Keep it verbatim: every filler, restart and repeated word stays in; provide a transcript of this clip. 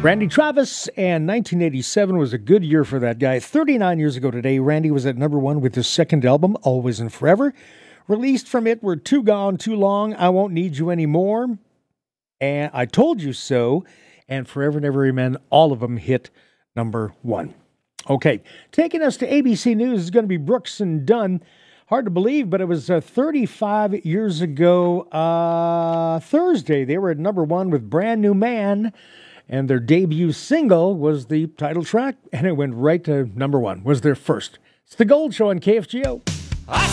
Randy Travis, and nineteen eighty-seven was a good year for that guy. thirty-nine years ago today, Randy was at number one with his second album, Always and Forever. Released from it were Too Gone, Too Long, I Won't Need You Anymore, and I Told You So, and Forever Never Amen. All of them hit number one. Okay, taking us to A B C News is going to be Brooks and Dunn. Hard to believe, but it was uh, thirty-five years ago uh, Thursday. They were at number one with Brand New Man. And their debut single was the title track, and it went right to number one. Was their first. It's The Gold Show on K F G O. I